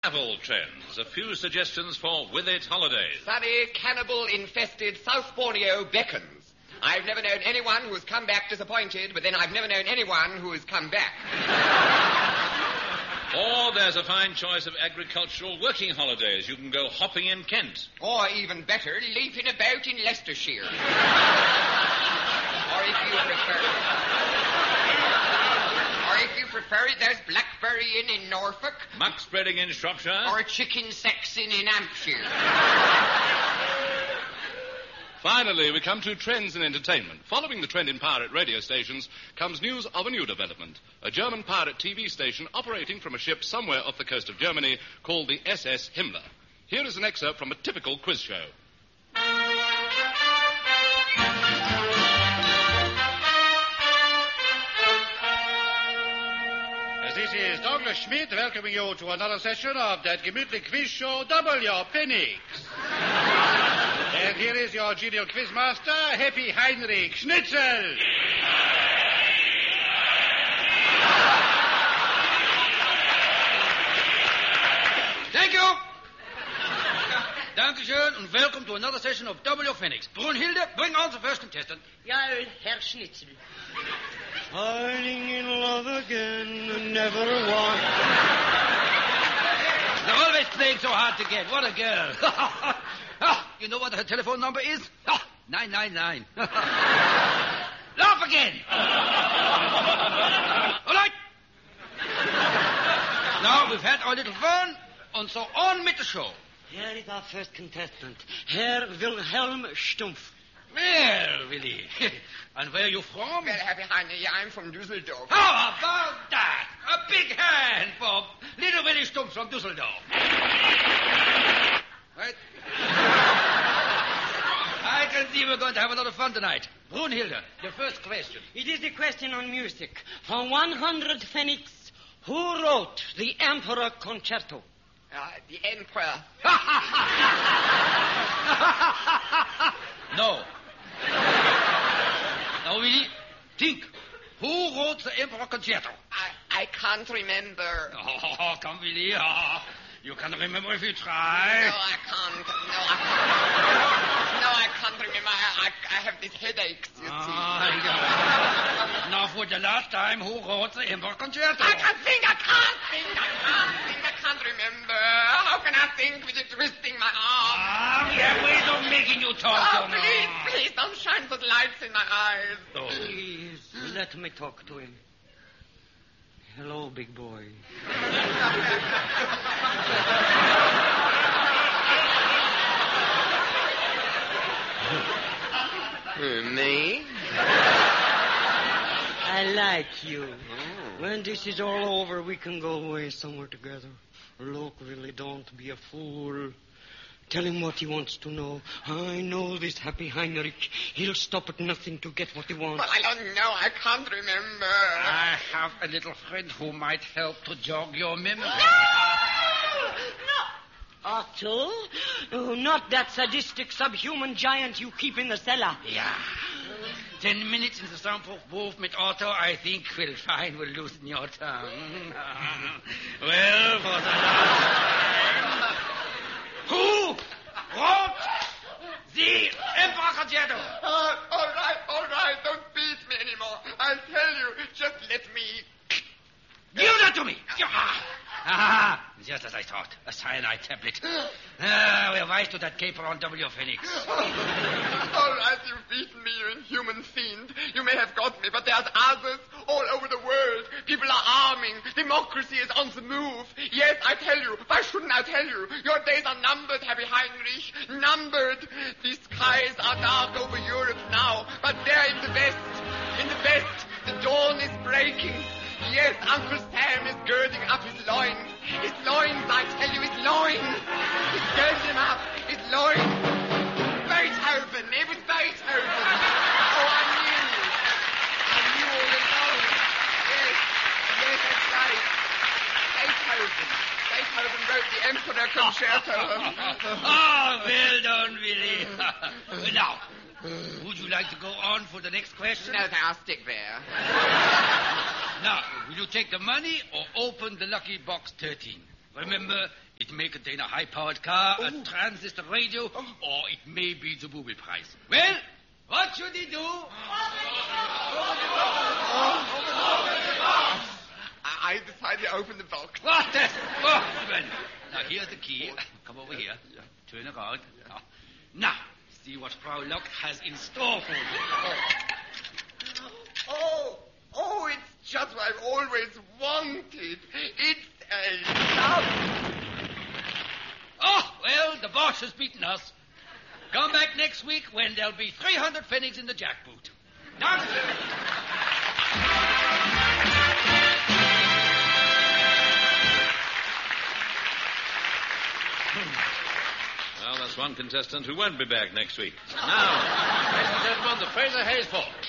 Travel trends. A few suggestions for With It holidays. Sunny, cannibal-infested South Borneo beckons. I've never known anyone who's come back disappointed, but then I've never known anyone who has come back. Or there's a fine choice of agricultural working holidays. You can go hopping in Kent. Or even better, leaping about in Leicestershire. Or if you prefer it, there's blackberrying in Norfolk. Muck spreading in Shropshire. Or chicken sexing in Hampshire. Finally, we come to trends in entertainment. Following the trend in pirate radio stations comes news of a new development. A German pirate TV station operating from a ship somewhere off the coast of Germany called the SS Himmler. Here is an excerpt from a typical quiz show. This is Douglas Schmidt welcoming you to another session of that gemütlich quiz show, Double Your Pfennigs. And here is your genial quizmaster, Happy Heinrich Schnitzel. Thank you. Dankeschön and welcome to another session of Double Your Pfennigs. Brunhilde, bring on the first contestant. Ja, Herr Schnitzel. Falling in love again, never once. They're always playing so hard to get. What a girl. You know what her telephone number is? 999. Laugh again. All right. Now we've had our little fun, and so on with the show. Here is our first contestant, Herr Wilhelm Stumpf. Well, Willie. And where are you from? Well, Happy Heinrich, I'm from Düsseldorf. How about that? A big hand for little Willie Stumpf from Düsseldorf. Right? I can see we're going to have a lot of fun tonight. Brunhilde, your first question. It is the question on music. For 100 pfennigs, who wrote the Emperor Concerto? The Emperor. No. Now, Willie, think. Who wrote the Emperor Concerto? I can't remember. Oh, come, Willie. Oh, you can remember if you try. No, I can't. No, I can't remember. I have these headaches, you see. Now, for the last time, who wrote the Emperor Concerto? I can't remember. How can I think with it twisting my arm? We have ways of making you talk. Oh, please don't shine those lights in my eyes. Oh. Please, let me talk to him. Hello, big boy. Me? I like you. When this is all over, we can go away somewhere together. Look, really, don't be a fool. Tell him what he wants to know. I know this Happy Heinrich. He'll stop at nothing to get what he wants. But I don't know. I can't remember. I have a little friend who might help to jog your memory. No! Otto? Oh, not that sadistic subhuman giant you keep in the cellar. Yeah. 10 minutes in the soundproof booth with Otto, I think we'll find we'll loosen your tongue. Well, for the last time, who wrote the Emperor Concerto? All right. Don't beat me anymore. I'll tell you. Just let me... Give that to me. Just as I thought. A cyanide tablet. We're wise to that caper on W. Phoenix. All right, you've beaten me, you inhuman fiend. You may have got me, but there's others all over the world. People are arming. Democracy is on the move. Yes, I tell you. Why shouldn't I tell you? Your days are numbered, Happy Heinrich. Numbered. The skies are dark over Europe now, but there in the west, the dawn is breaking. Yes, Uncle Sam is girding up his loins. His loins, I tell you, his loins. He's girding them up. His loins. Beethoven. It was Beethoven. Oh, I knew all along. Yes, that's right. Beethoven wrote the Emperor Concerto. Well done, Willie. Now, would you like to go on for the next question? No, I'll stick there. Now, will you take the money or open the lucky box 13? Remember, It may contain a high-powered car, a transistor radio, or it may be the booby prize. Well, what should he do? I decided to open the box. What the... Oh, well, now, here's the key. Come over here. Turn around. Now, see what Frau Locke has in store for you. Oh, it's just what I've always wanted. It's a love. Oh, well, the boss has beaten us. Come back next week when there'll be 300 pfennigs in the jackboot. Now... Well, that's one contestant who won't be back next week. Now, ladies and gentlemen, the Fraser Hayes Hall.